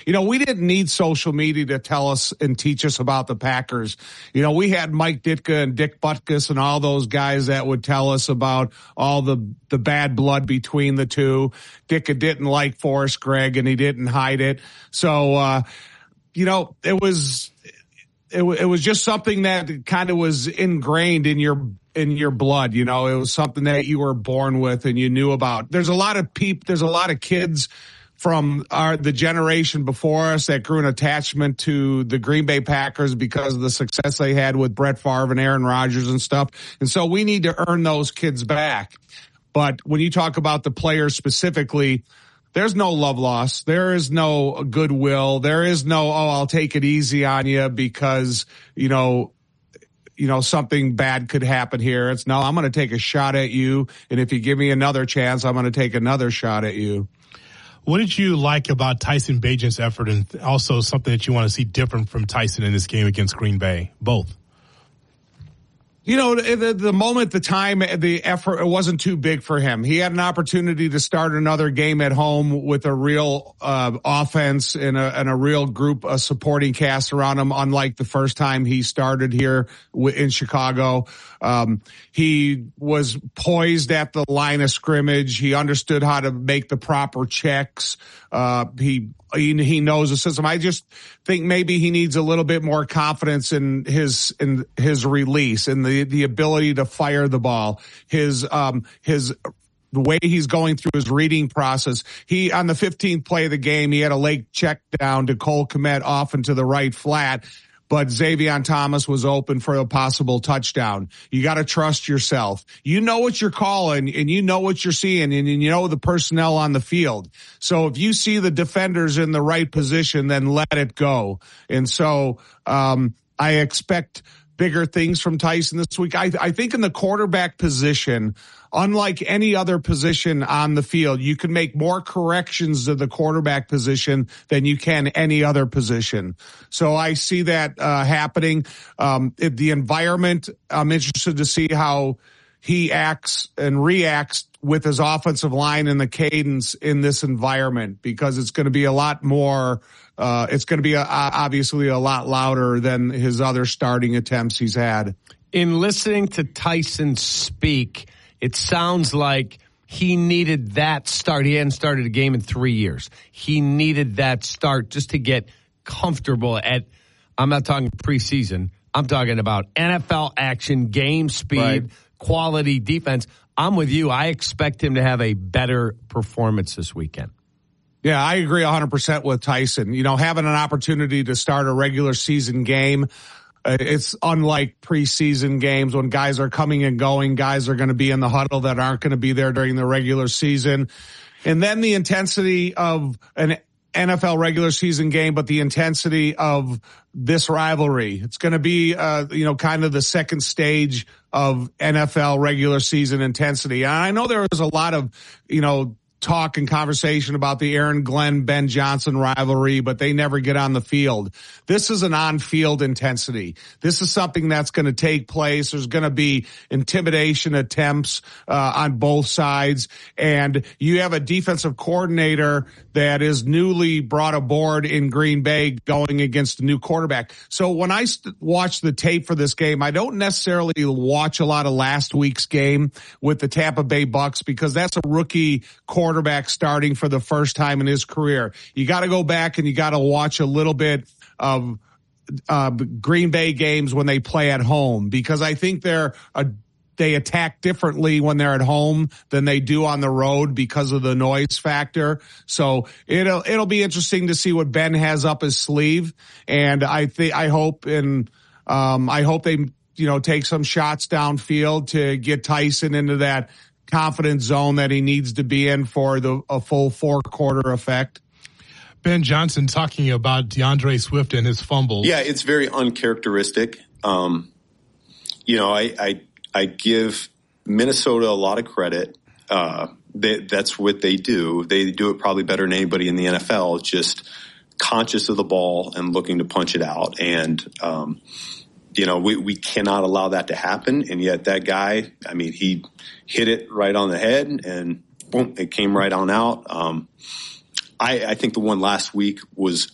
we didn't need social media to tell us and teach us about the Packers. We had Mike Ditka and Dick Butkus and all those guys that would tell us about all the bad blood between the two. Ditka didn't like Forrest Gregg and he didn't hide it. So, it was just something that kind of was ingrained in your blood. It was something that you were born with and you knew about. There's a lot of kids from the generation before us that grew an attachment to the Green Bay Packers because of the success they had with Brett Favre and Aaron Rodgers and stuff. And so we need to earn those kids back. But when you talk about the players specifically, there's no love lost. There is no goodwill. There is no, I'll take it easy on you because, something bad could happen here. It's no, I'm going to take a shot at you. And if you give me another chance, I'm going to take another shot at you. What did you like about Tyson Bagent's effort and also something that you want to see different from Tyson in this game against Green Bay? Both. The moment, the time, the effort, it wasn't too big for him. He had an opportunity to start another game at home with a real offense and a real group, a supporting cast around him, unlike the first time he started here in Chicago. He was poised at the line of scrimmage. He understood how to make the proper checks. He knows the system. I just think maybe he needs a little bit more confidence in his release and the ability to fire the ball. The way he's going through his reading process. On the 15th play of the game, he had a late check down to Cole Kmet off into the right flat, but Xavier Thomas was open for a possible touchdown. You got to trust yourself. You know what you're calling and you know what you're seeing and you know the personnel on the field. So if you see the defenders in the right position, then let it go. And so, I expect bigger things from Tyson this week. I think in the quarterback position, unlike any other position on the field, you can make more corrections to the quarterback position than you can any other position. So I see that happening. The environment, I'm interested to see how he acts and reacts with his offensive line and the cadence in this environment, because it's going to be a lot more it's going to be obviously a lot louder than his other starting attempts he's had. In listening to Tyson speak, it sounds like he needed that start. He hadn't started a game in 3 years. He needed that start just to get comfortable I'm not talking preseason. I'm talking about NFL action, game speed, right, quality defense. I'm with you. I expect him to have a better performance this weekend. Yeah, I agree 100% with Tyson. Having an opportunity to start a regular season game, it's unlike preseason games when guys are coming and going. Guys are going to be in the huddle that aren't going to be there during the regular season. And then the intensity of an NFL regular season game, but the intensity of this rivalry. It's going to be, kind of the second stage of NFL regular season intensity. And I know there was a lot of, talk and conversation about the Aaron Glenn, Ben Johnson rivalry, but they never get on the field. This is an on-field intensity. This is something that's going to take place. There's going to be intimidation attempts on both sides, and you have a defensive coordinator that is newly brought aboard in Green Bay going against a new quarterback. So when I watch the tape for this game, I don't necessarily watch a lot of last week's game with the Tampa Bay Bucks, because that's a rookie quarterback starting for the first time in his career. You got to go back and you got to watch a little bit of Green Bay games when they play at home, because I think they attack differently when they're at home than they do on the road because of the noise factor. So it'll be interesting to see what Ben has up his sleeve, and I hope they take some shots downfield to get Tyson into that confident zone that he needs to be in for a full 4-quarter effect. Ben Johnson talking about DeAndre Swift and his fumbles. Yeah, it's very uncharacteristic. I give Minnesota a lot of credit. That's what they do. They do it probably better than anybody in the NFL, just conscious of the ball and looking to punch it out. And, we cannot allow that to happen. And yet that guy, he hit it right on the head and boom, it came right on out. I think the one last week was